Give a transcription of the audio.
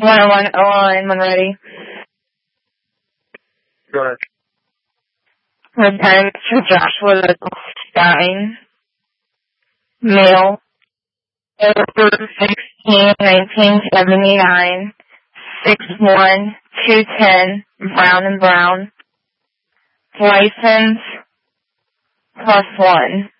101 line when ready. Go ahead. Lieutenant Joshua Stein, male, October 16, 1979, 6'1", 210, brown and brown. License, +1.